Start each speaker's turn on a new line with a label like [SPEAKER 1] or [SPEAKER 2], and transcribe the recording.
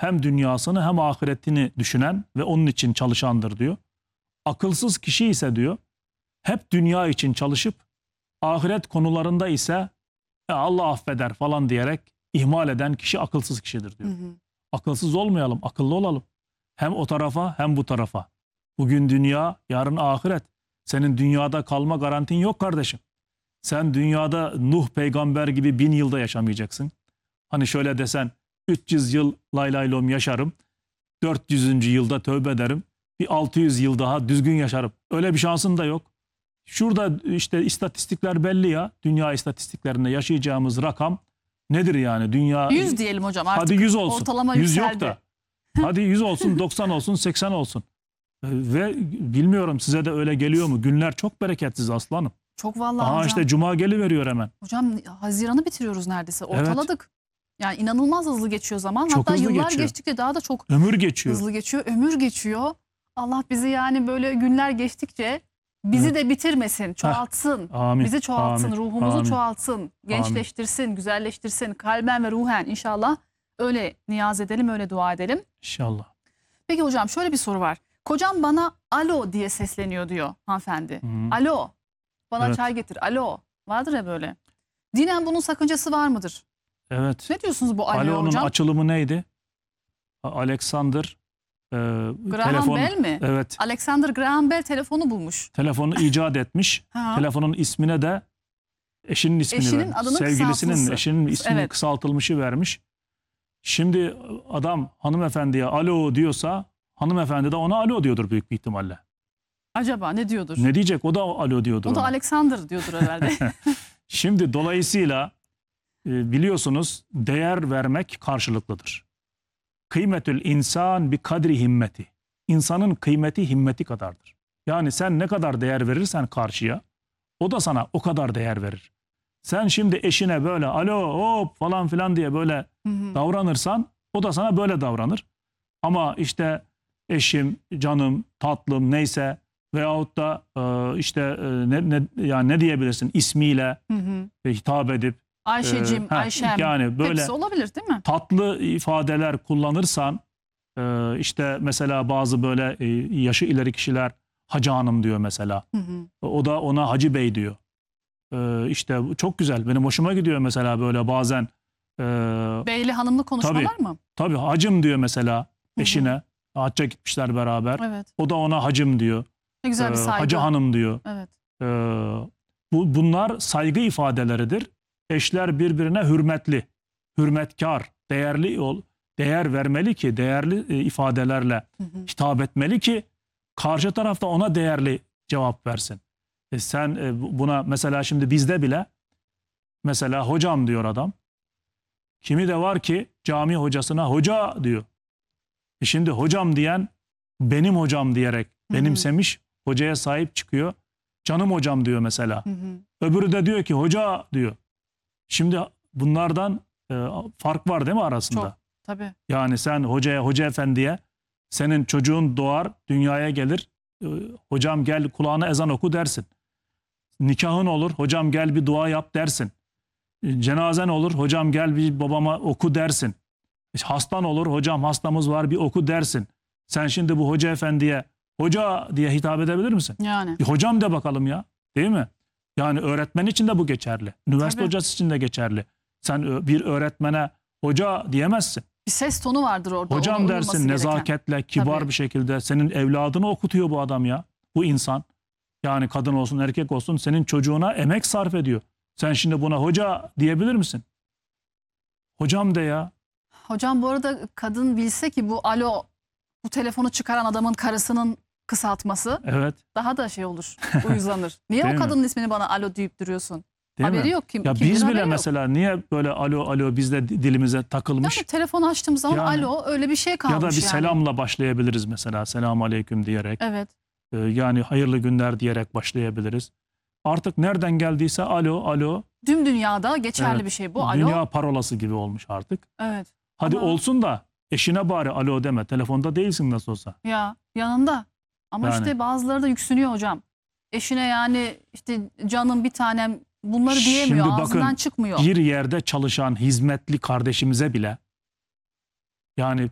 [SPEAKER 1] hem dünyasını hem ahiretini düşünen ve onun için çalışandır diyor. Akılsız kişi ise diyor hep dünya için çalışıp ahiret konularında ise Allah affeder falan diyerek ihmal eden kişi akılsız kişidir diyor. Akılsız olmayalım, akıllı olalım. Hem o tarafa hem bu tarafa. Bugün dünya, yarın ahiret. Senin dünyada kalma garantin yok kardeşim. Sen dünyada Nuh peygamber gibi 1000 yılda yaşamayacaksın. Hani şöyle desen 300 yıl lay lay lom yaşarım. 400. yılda tövbe ederim. Bir 600 yıl daha düzgün yaşarım. Öyle bir şansın da yok. Şurada işte istatistikler belli ya. Dünya istatistiklerinde yaşayacağımız rakam nedir yani? Dünya
[SPEAKER 2] 100 diyelim hocam artık.
[SPEAKER 1] Hadi 100 olsun.
[SPEAKER 2] Ortalama
[SPEAKER 1] 100
[SPEAKER 2] yükseldi.
[SPEAKER 1] yok da. Hadi 100 olsun, 90 olsun, 80 olsun. Ve bilmiyorum size de öyle geliyor mu? Günler çok bereketsiz aslanım.
[SPEAKER 2] Çok vallahi
[SPEAKER 1] Aha
[SPEAKER 2] hocam.
[SPEAKER 1] işte Cuma geliveriyor hemen.
[SPEAKER 2] Hocam Haziran'ı bitiriyoruz neredeyse.
[SPEAKER 1] Evet.
[SPEAKER 2] Ortaladık. Yani inanılmaz hızlı geçiyor zaman.
[SPEAKER 1] Çok
[SPEAKER 2] Hatta
[SPEAKER 1] hızlı
[SPEAKER 2] yıllar
[SPEAKER 1] geçiyor.
[SPEAKER 2] geçtikçe daha da çok
[SPEAKER 1] Ömür geçiyor.
[SPEAKER 2] hızlı geçiyor. Ömür geçiyor. Allah bizi yani böyle günler geçtikçe bizi de bitirmesin, çoğaltsın.
[SPEAKER 1] Amin.
[SPEAKER 2] Bizi çoğaltsın,
[SPEAKER 1] Amin.
[SPEAKER 2] ruhumuzu
[SPEAKER 1] Amin.
[SPEAKER 2] çoğaltsın, gençleştirsin, güzelleştirsin, kalben ve ruhen inşallah. Öyle niyaz edelim, öyle dua edelim.
[SPEAKER 1] İnşallah.
[SPEAKER 2] Peki hocam şöyle bir soru var. Kocam bana alo diye sesleniyor diyor hanımefendi. Alo, bana
[SPEAKER 1] Evet.
[SPEAKER 2] çay getir, alo. Vardır ya böyle. Dinen bunun sakıncası var mıdır?
[SPEAKER 1] Evet.
[SPEAKER 2] Ne diyorsunuz bu alo
[SPEAKER 1] Alo'nun
[SPEAKER 2] hocam?
[SPEAKER 1] açılımı neydi? Alexander
[SPEAKER 2] Graham Bell mi?
[SPEAKER 1] Evet.
[SPEAKER 2] Alexander Graham Bell telefonu bulmuş.
[SPEAKER 1] Telefonu icat etmiş.
[SPEAKER 2] Ha.
[SPEAKER 1] Telefonun ismine de eşinin ismini
[SPEAKER 2] Eşinin
[SPEAKER 1] vermiş.
[SPEAKER 2] adının
[SPEAKER 1] Sevgilisinin,
[SPEAKER 2] kısaltması.
[SPEAKER 1] eşinin ismini
[SPEAKER 2] Evet.
[SPEAKER 1] kısaltılmışı vermiş. Şimdi adam hanımefendiye alo diyorsa hanımefendi de ona alo diyordur büyük bir ihtimalle.
[SPEAKER 2] Acaba ne diyordur?
[SPEAKER 1] Ne diyecek? O da alo diyordur
[SPEAKER 2] O da
[SPEAKER 1] ona.
[SPEAKER 2] Alexander diyordur herhalde.
[SPEAKER 1] Şimdi dolayısıyla biliyorsunuz değer vermek karşılıklıdır. Kıymetül insan bi kadri himmeti. İnsanın kıymeti himmeti kadardır. Yani sen ne kadar değer verirsen karşıya o da sana o kadar değer verir. Sen şimdi eşine böyle alo hop falan filan diye böyle davranırsan o da sana böyle davranır. Ama işte eşim, canım, tatlım neyse veyahut da yani ne diyebilirsin ismiyle hitap edip
[SPEAKER 2] Ayşe'cim, Ayşem.
[SPEAKER 1] yani böyle
[SPEAKER 2] hepsi olabilir değil mi?
[SPEAKER 1] tatlı ifadeler kullanırsan işte mesela bazı böyle yaşı ileri kişiler Hacı Hanım diyor mesela. O da ona Hacı Bey diyor. İşte çok güzel. Benim hoşuma gidiyor mesela böyle bazen.
[SPEAKER 2] Beyli hanımlı konuşmalar mı?
[SPEAKER 1] Tabii hacım diyor mesela eşine. Hacca gitmişler beraber.
[SPEAKER 2] Evet.
[SPEAKER 1] O da ona hacım diyor.
[SPEAKER 2] Ne güzel bir saygı.
[SPEAKER 1] Hacı Hanım diyor.
[SPEAKER 2] Evet.
[SPEAKER 1] Bunlar saygı ifadeleridir. Eşler birbirine hürmetli, hürmetkar, değer vermeli ki, değerli ifadelerle hitap etmeli ki karşı tarafta ona değerli cevap versin. Sen buna mesela şimdi bizde bile mesela hocam diyor adam. Kimi de var ki cami hocasına hoca diyor. Şimdi hocam diyen benim hocam diyerek benimsemiş, hocaya sahip çıkıyor. Canım hocam diyor mesela. Öbürü de diyor ki hoca diyor. Şimdi bunlardan fark var değil mi arasında?
[SPEAKER 2] Çok, tabii.
[SPEAKER 1] Yani sen hocaya, hoca efendiye senin çocuğun doğar, dünyaya gelir. Hocam gel kulağına ezan oku dersin. Nikahın olur, hocam gel bir dua yap dersin. Cenazen olur, hocam gel bir babama oku dersin. Hastan olur, hocam hastamız var bir oku dersin. Sen şimdi bu hoca efendiye hoca diye hitap edebilir misin?
[SPEAKER 2] Yani.
[SPEAKER 1] Bir hocam de bakalım ya, değil mi? Yani öğretmen için de bu geçerli. Üniversite
[SPEAKER 2] Tabii.
[SPEAKER 1] hocası için de geçerli. Sen bir öğretmene hoca diyemezsin.
[SPEAKER 2] Bir ses tonu vardır orada.
[SPEAKER 1] Hocam dersin nezaketle, kibar
[SPEAKER 2] Tabii.
[SPEAKER 1] bir şekilde. Senin evladını okutuyor bu adam ya. Bu insan. Yani kadın olsun erkek olsun senin çocuğuna emek sarf ediyor. Sen şimdi buna hoca diyebilir misin? Hocam de ya.
[SPEAKER 2] Hocam bu arada kadın bilse ki bu alo, bu telefonu çıkaran adamın karısının kısaltması
[SPEAKER 1] Evet.
[SPEAKER 2] daha da şey olur, uyuzlanır. Niye
[SPEAKER 1] Değil
[SPEAKER 2] o
[SPEAKER 1] mi?
[SPEAKER 2] kadının ismini bana alo deyip duruyorsun?
[SPEAKER 1] Değil
[SPEAKER 2] Haberi
[SPEAKER 1] mi?
[SPEAKER 2] yok kim?
[SPEAKER 1] Ya
[SPEAKER 2] kimdir,
[SPEAKER 1] biz
[SPEAKER 2] haberi
[SPEAKER 1] bile
[SPEAKER 2] yok.
[SPEAKER 1] mesela niye böyle alo alo bizde dilimize takılmış?
[SPEAKER 2] Yani telefon açtığım zaman
[SPEAKER 1] Yani.
[SPEAKER 2] alo öyle bir şey kalmış
[SPEAKER 1] Ya da bir
[SPEAKER 2] yani.
[SPEAKER 1] selamla başlayabiliriz mesela. Selamun aleyküm diyerek.
[SPEAKER 2] Evet.
[SPEAKER 1] Yani hayırlı günler diyerek başlayabiliriz. Artık nereden geldiyse alo alo.
[SPEAKER 2] Tüm dünyada geçerli
[SPEAKER 1] Evet.
[SPEAKER 2] bir şey bu alo.
[SPEAKER 1] Dünya parolası gibi olmuş artık.
[SPEAKER 2] Evet.
[SPEAKER 1] Hadi
[SPEAKER 2] Ama
[SPEAKER 1] olsun da eşine bari alo deme. Telefonda değilsin nasıl olsa.
[SPEAKER 2] ya yanında. Ama
[SPEAKER 1] Yani.
[SPEAKER 2] işte bazıları da yüksünüyor hocam. Eşine yani işte canım bir tanem bunları diyemiyor.
[SPEAKER 1] Şimdi
[SPEAKER 2] Ağzından
[SPEAKER 1] bakın,
[SPEAKER 2] çıkmıyor.
[SPEAKER 1] bir yerde çalışan hizmetli kardeşimize bile yani